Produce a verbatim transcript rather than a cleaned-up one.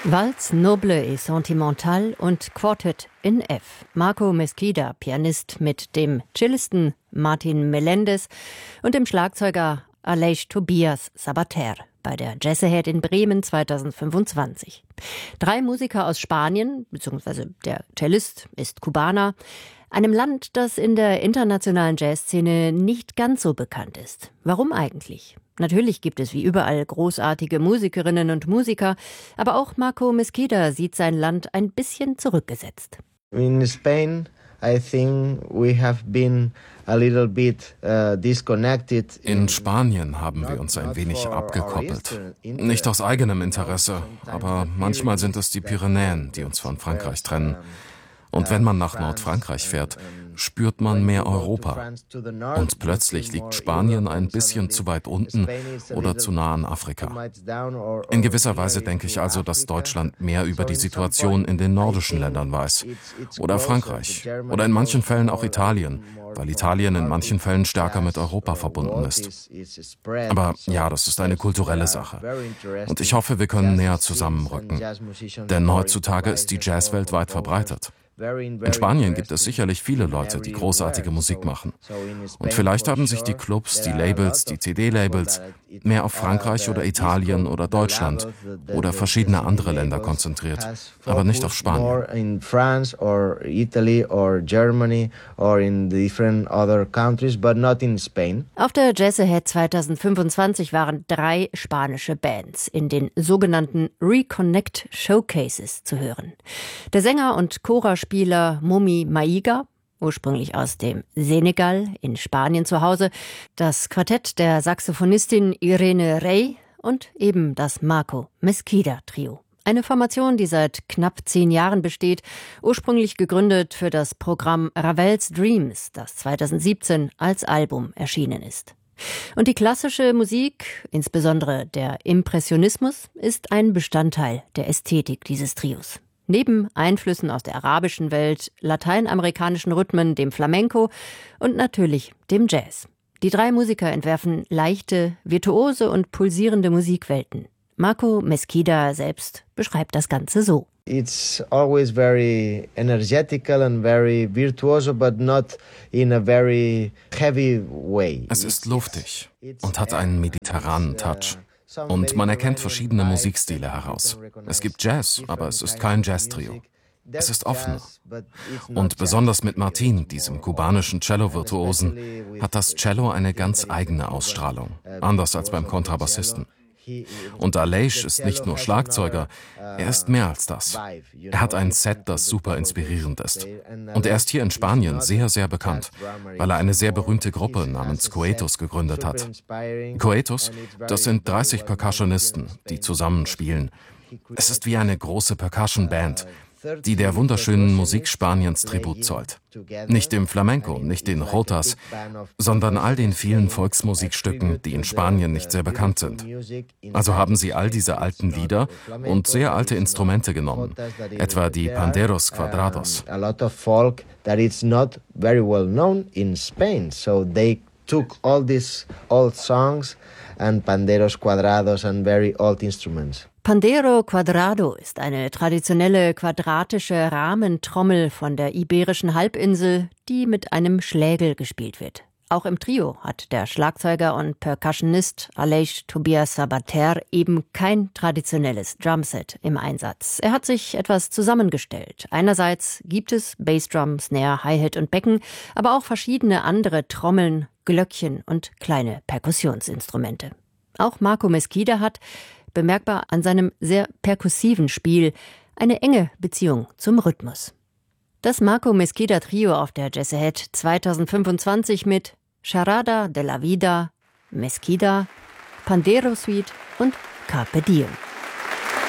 Valse noble et sentimental und Quartet in F. Marco Mesquida, Pianist mit dem Cellisten Martin Melendez und dem Schlagzeuger Aleix Tobias Sabater bei der Jazz Ahead in Bremen zweitausendfünfundzwanzig. Drei Musiker aus Spanien, beziehungsweise der Cellist ist Kubaner, einem Land, das in der internationalen Jazzszene nicht ganz so bekannt ist. Warum eigentlich? Natürlich gibt es wie überall großartige Musikerinnen und Musiker, aber auch Marco Mesquida sieht sein Land ein bisschen zurückgesetzt. In Spain, I think we have been a little bit uh, disconnected. In Spanien haben wir uns ein wenig abgekoppelt. Nicht aus eigenem Interesse, aber manchmal sind es die Pyrenäen, die uns von Frankreich trennen. Und wenn man nach Nordfrankreich fährt, spürt man mehr Europa. Und plötzlich liegt Spanien ein bisschen zu weit unten oder zu nah an Afrika. In gewisser Weise denke ich also, dass Deutschland mehr über die Situation in den nordischen Ländern weiß. Oder Frankreich. Oder in manchen Fällen auch Italien, weil Italien in manchen Fällen stärker mit Europa verbunden ist. Aber ja, das ist eine kulturelle Sache. Und ich hoffe, wir können näher zusammenrücken. Denn heutzutage ist die Jazzwelt weit verbreitet. In Spanien gibt es sicherlich viele Leute, die großartige Musik machen. Und vielleicht haben sich die Clubs, die Labels, die C D-Labels mehr auf Frankreich oder Italien oder Deutschland oder verschiedene andere Länder konzentriert, aber nicht auf Spanien. Auf der Jazz Ahead zweitausendfünfundzwanzig waren drei spanische Bands in den sogenannten Reconnect Showcases zu hören. Der Sänger und Chorspieler Momi Maiga, ursprünglich aus dem Senegal in Spanien zu Hause, das Quartett der Saxophonistin Irene Rey und eben das Marco Mesquida Trio. Eine Formation, die seit knapp zehn Jahren besteht, ursprünglich gegründet für das Programm Ravel's Dreams, das zweitausendsiebzehn als Album erschienen ist. Und die klassische Musik, insbesondere der Impressionismus, ist ein Bestandteil der Ästhetik dieses Trios. Neben Einflüssen aus der arabischen Welt, lateinamerikanischen Rhythmen, dem Flamenco und natürlich dem Jazz. Die drei Musiker entwerfen leichte, virtuose und pulsierende Musikwelten. Marco Mesquida selbst beschreibt das Ganze so. It's always very energetical and very virtuoso, but not in a very heavy way. Es ist luftig und hat einen mediterranen Touch. Und man erkennt verschiedene Musikstile heraus. Es gibt Jazz, aber es ist kein Jazz-Trio. Es ist offener. Und besonders mit Martin, diesem kubanischen Cello-Virtuosen, hat das Cello eine ganz eigene Ausstrahlung, anders als beim Kontrabassisten. Und Aleix ist nicht nur Schlagzeuger, er ist mehr als das. Er hat ein Set, das super inspirierend ist. Und er ist hier in Spanien sehr, sehr bekannt, weil er eine sehr berühmte Gruppe namens Coetus gegründet hat. Coetus, das sind dreißig Percussionisten, die zusammen spielen. Es ist wie eine große Percussion-Band, die der wunderschönen Musik Spaniens Tribut zollt. Nicht dem Flamenco, nicht den Jotas, sondern all den vielen Volksmusikstücken, die in Spanien nicht sehr bekannt sind. Also haben sie all diese alten Lieder und sehr alte Instrumente genommen, etwa die Panderos Cuadrados. A lot of folk that is not very well known in Spain, so they took all these old songs and panderos cuadrados and very old instruments. Pandero Cuadrado ist eine traditionelle quadratische Rahmentrommel von der Iberischen Halbinsel, die mit einem Schlägel gespielt wird. Auch im Trio hat der Schlagzeuger und Percussionist Aleix Tobias Sabater eben kein traditionelles Drumset im Einsatz. Er hat sich etwas zusammengestellt. Einerseits gibt es Bassdrum, Snare, Hi-Hat und Becken, aber auch verschiedene andere Trommeln, Glöckchen und kleine Perkussionsinstrumente. Auch Marco Mesquida hat, bemerkbar an seinem sehr perkussiven Spiel, eine enge Beziehung zum Rhythmus. Das Marco Mesquida Trio auf der Jazz Ahead zweitausendfünfundzwanzig mit Charada de la Vida, Mesquida, Pandero Suite und Carpe Diem.